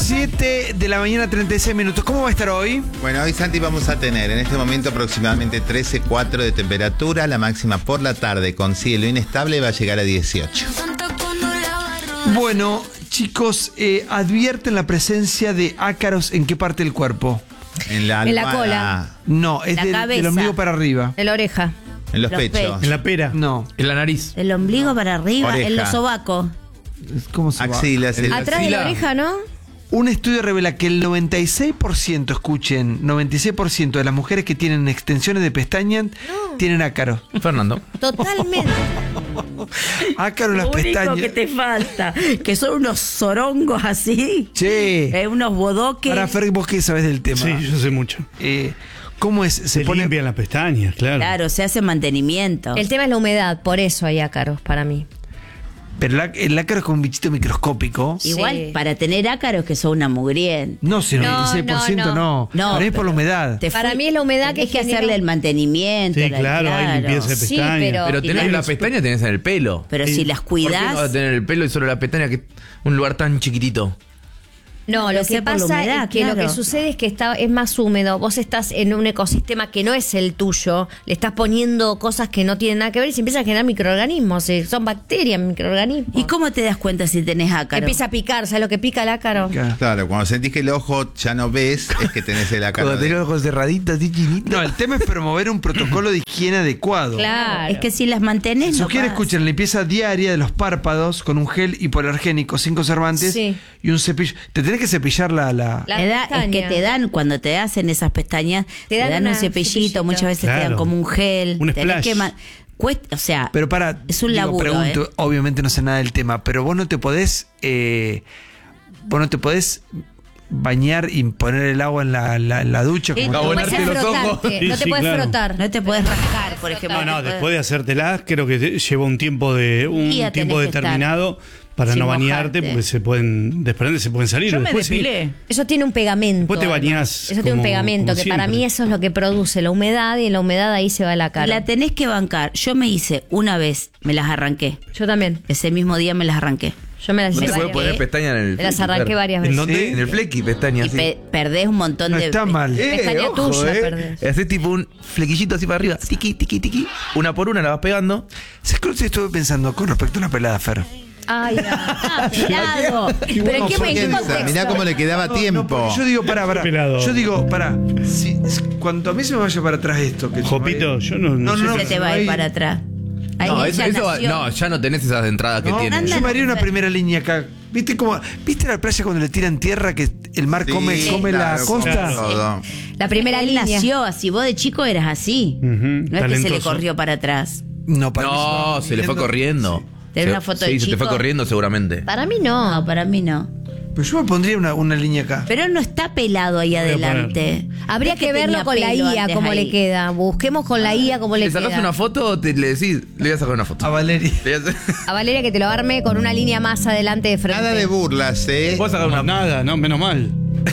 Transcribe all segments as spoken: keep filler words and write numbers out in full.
siete de la mañana, treinta y seis minutos. ¿Cómo va a estar hoy? Bueno, hoy, Santi, vamos a tener en este momento aproximadamente trece coma cuatro de temperatura. La máxima por la tarde con cielo inestable va a llegar a dieciocho. Bueno, chicos, eh, advierten la presencia de ácaros en qué parte del cuerpo. En la, En la almohada, cola. No, es La del, cabeza. del ombligo para arriba. En la oreja. En los, Los pechos. pechos. En la pera. No. En la nariz. El ombligo para arriba, Oreja. en los sobacos. ¿Cómo se va? Axilas. el- Atrás de la oreja, ¿no? Un estudio revela que el noventa y seis por ciento, escuchen, noventa y seis por ciento de las mujeres que tienen extensiones de pestañas tienen ácaros. Fernando. Totalmente. Ácaros en las Lo único pestañas. que te falta, que son unos zorongos así, Che. eh, unos bodoques. Ahora, Fer, vos qué sabés del tema. Sí, yo sé mucho. Eh, ¿Cómo es? Se, Se pone. limpian las pestañas, claro. Claro, se hace mantenimiento. El tema es la humedad, por eso hay ácaros para mí. Pero el, á- el ácaro es como un bichito microscópico. Igual, Sí. para tener ácaros que son una mugrienta. No, si el No, noventa y seis por ciento no, no. no. Para mí es por la humedad. Te Para fui- mí es la humedad que tenés que genera- hacerle el mantenimiento. Sí, la- claro, hay limpieza de Sí, pestañas. pero- Pero y tenés la- las pestañas, tenés en el pelo. Pero Sí. si las ¿Por qué no vas a cuidás, tener el pelo y solo la pestaña, que es un lugar tan chiquitito? No, Debe lo que ser por la pasa humedad, es que lo claro. que sucede es que está, es más húmedo. Vos estás en un ecosistema que no es el tuyo. Le estás poniendo cosas que no tienen nada que ver y se empiezan a generar microorganismos. eh, Son bacterias, microorganismos. ¿y cómo te das cuenta si tenés ácaro? Empieza a picar, ¿sabes lo que pica el ácaro? Claro. Claro, cuando sentís que el ojo ya no ves, es que tenés el ácaro. Cuando tenés los ojos cerraditos, así chinitos. No, el tema es promover un protocolo de higiene adecuado. Claro. Es que si las mantenés, no Sugiere, pasa. escuchen, limpieza diaria de los párpados con un gel hipoalergénico sin conservantes Sí. y un cepillo. Te tenés que cepillar la... la... La Te da- es que pestaña. te dan, cuando te hacen esas pestañas, te, Te dan dan, un una cepillito, cepillito. muchas veces te dan Claro. como un gel. Un tenés splash. que ma- cuesta- o sea, Pero para... es un digo, laburo, pregunto, ¿eh? obviamente no sé nada del tema, pero vos no te podés... eh, vos no te podés bañar y poner el agua en la, la- en la ducha. Sí, como no todo. No puedes Abonarte los ojos. frotarte, Sí, no te sí, puedes claro. frotar. no te puedes rascar, por ejemplo. No, no, te podés- después de hacértelas, creo que te- lleva un tiempo de un día tenés tiempo que determinado para sin no bañarte, mojarte. porque se pueden desprender, se pueden salir. Yo me Después sí. depilé. Eso tiene un pegamento. Después te además. bañás Eso tiene un como- pegamento, como que para siempre. mí eso es lo que produce la humedad y en la humedad ahí se va la cara. La tenés que bancar. Yo me hice una vez, me las arranqué. Yo también. Ese mismo día me las arranqué. Yo me las No hice te puedes varias poner veces. pestañas en el Me las flequi, arranqué Fer. varias ¿En veces. dónde? ¿Sí? En el flequi, pestañas. Y sí. pe- perdés un montón No de... está mal. Pestaña tuya, eh. perdés. Haces tipo un flequillito así para arriba, tiqui, tiqui, tiqui. Una por una la vas pegando. ¿Sabes qué estuve pensando con respecto a la pelada, Fer? Ay, ah, pelado. Pero ¿en qué, en qué Piensa, contexto? mirá cómo le quedaba No, tiempo. no, porque yo digo, para, para. Pelado. Yo digo, para. Si, cuando a mí se me vaya para atrás esto. Que Jopito, yo no, no, sé. Se te va a ir para atrás. Ahí No, ella eso, eso va- nació. no, ya no tenés esas entradas que No, tienen. yo me haría una primera línea acá. ¿Viste cómo, ¿Viste la playa cuando le tiran tierra que el mar Sí, come, come claro, la costa? como todo. La primera Él línea. nació así. Vos de chico eras así. Ujú, No es que se le talentoso. corrió para atrás. No, para mí No, se le fue Yendo- corriendo. ¿Tenés Se- una foto Sí, de se te chico? fue corriendo seguramente. Para mí no. No, para mí no. Pero yo me pondría una, una línea acá. Pero él no está pelado ahí voy a adelante. Habría No es que verlo tenía con la pelo I A antes cómo ahí. le queda. Busquemos con la I A cómo le ¿Le sacás queda. una foto o te, le decís, le voy a sacar una foto? A Valeria. Le voy a hacer- A Valeria que te lo arme con una línea más adelante de frente. Nada de burlas, ¿eh? ¿Puedo sacar No, una? nada, no, menos mal.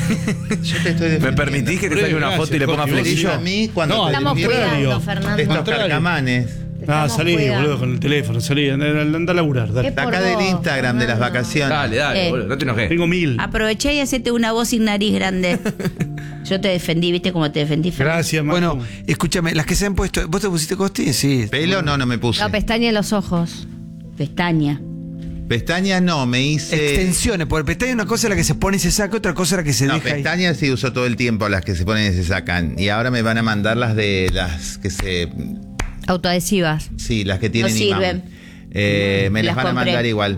Yo te estoy ¿Me defendiendo. permitís que te saque una Gracias, foto y le ponga Jorge, vos flequillo? A mí cuando No, te Estamos despiertas, cuidando, contrario. Fernando. estos Contrario. carcamanes. Ah, Estamos salí, cuidando. boludo, con el teléfono, salí, anda, anda a laburar, dale. ¿Qué? Por Acá del vos, Instagram de las Fernando. vacaciones. Dale, dale, Eh. boludo, no te enojes. Tengo mil. Aprovechá y hacete una voz sin nariz grande. Yo te defendí, ¿viste cómo te defendí? Fer? Gracias, Macu. Bueno, escúchame, las que se han puesto. ¿Vos te pusiste costi? Sí. Pelo no, no me puse. La pestaña en los ojos. Pestaña. Pestañas no, me hice. Extensiones, porque pestaña una cosa es la que se pone y se saca, otra cosa es la que se No, deja ahí. pestañas sí uso todo el tiempo, las que se ponen y se sacan. Y ahora me van a mandar las de las que se. Autoadhesivas. Sí, las que tienen No imán. sirven. Eh, me las, Las van compré. a mandar igual.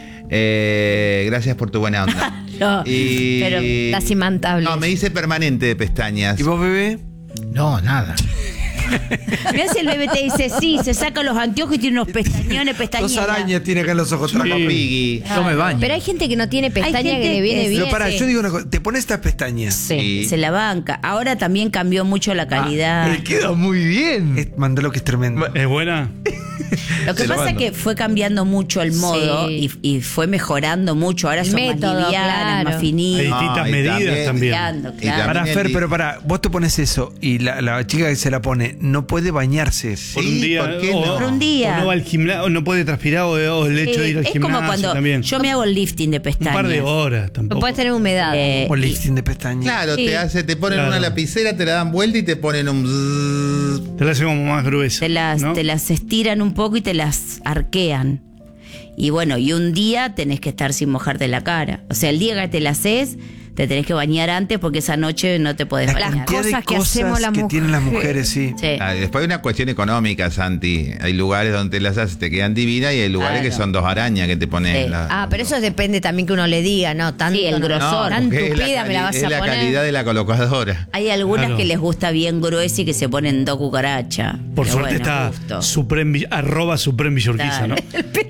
Eh, gracias por tu buena onda. No, Y- pero las imantables. No, me hice permanente de pestañas. ¿Y vos, bebé? No, nada. mirá si el bebé te dice, sí, se saca los anteojos y tiene unos pestañones, Dos pestañeras. arañas tiene acá en los ojos. Trajo trajo. Piggy. Yo me baño. Pero hay gente que no tiene pestaña gente que le viene que- bien. Pero pará, sí. yo digo una cosa. Te pones estas pestañas. Sí, Sí. se la banca. Ahora también cambió mucho la calidad. Le queda muy bien. Es, mandalo que es tremendo. ¿Es buena? Lo que Se lo pasa es mando. que fue cambiando mucho el modo Sí. y, y fue mejorando mucho. Ahora El son método, más livianas, claro. más finitas. Hay distintas y medidas también. Mirando, y claro. Pará, también Fer, el- pero pará, vos te pones eso y la, la chica que se la pone, puede, no puede bañarse. Por Sí, un día. ¿por qué o, no? Por un día. o no va al gimnasio, no puede transpirar, o, o el hecho de ir al Eh, es gimnasio como cuando también. yo me hago el lifting de Un pestañas. par de horas No tampoco. puedes tener humedad. Eh, O lifting de pestañas. Claro, Sí. te hace, te ponen Claro. una lapicera, te la dan vuelta y te ponen un zzzz. Te la hace como más gruesa. te las, ¿no? te las estiran un poco y te las arquean. Y bueno, y un día tenés que estar sin mojarte la cara. O sea, el día que te la haces, te tenés que bañar antes porque esa noche no te podés La bañar. cantidad de cosas que cosas hacemos las que tienen las mujeres, sí. Sí. Ah, después hay una cuestión económica, Santi. Hay lugares donde las haces, te quedan divinas y hay lugares Claro. que son dos arañas que te ponen. Sí. la- Ah, pero eso depende también que uno le diga, ¿no? Tanto, Sí, el no. grosor. Tan porque es la tupida me la cali- vas es a la poner. calidad de la colocadora. Hay algunas Claro. que les gusta bien gruesa y que se ponen dos cucarachas. Por Pero suerte bueno, está gusto. Suprem, Vi- arroba Suprem Villurquiza, Claro.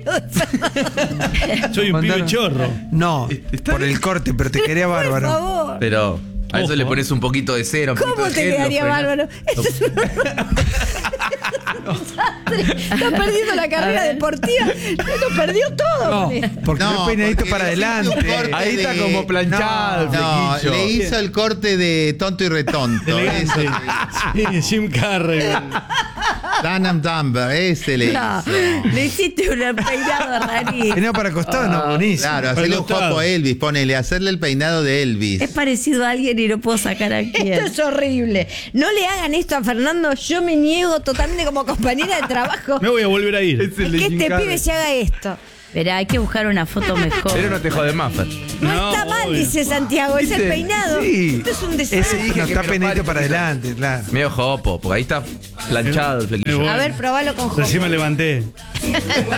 ¿no? Soy un pibe Mandaron- chorro. No, por el corte, pero te quería bárbaro. Por favor. Pero a eso Ojo. le pones un poquito de cera, un ¿Cómo poquito de te gel, lo quedaría frenas. bárbaro? Eso es Está perdiendo la carrera deportiva. Lo perdió todo. No, con esto. porque no, No, es peinadito porque para le hiciste adelante. un corte Ahí está de- como planchado el No, flequillo. le hizo el corte de tonto y retonto. Eso. Sí, Jim Carrey. Dunham Dumber, ese le No, hizo. le hiciste un peinado rarísimo. Peinado para costado, no, buenísimo. Claro, hacerle un Pelotado. jopo a Elvis, ponele, hacerle el peinado de Elvis. Es parecido a alguien y no puedo sacar a quién. Esto es horrible. No le hagan esto a Fernando. Yo me niego totalmente como compañera de trabajo. Me voy a volver a ir. Es el de Que Jim este Carrey. pibe se haga esto. Pero hay que buscar una foto mejor. Pero no te jode más, Fer. No, No, está mal, obvio. dice Santiago. Es el ¿Viste? peinado. Sí. Esto es un Ese desastre. no está que peinadito prepare- para adelante, claro. Medio jopo, porque ahí está planchado el Es flequillo. bueno. A ver, probalo con Recién me levanté.